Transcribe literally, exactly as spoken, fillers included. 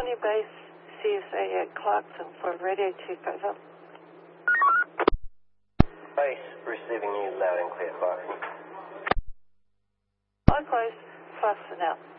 California base, C S A at Clarkson for radio check, over. Base, receiving you loud and clear, Clarkson. Likewise, Clarkson out.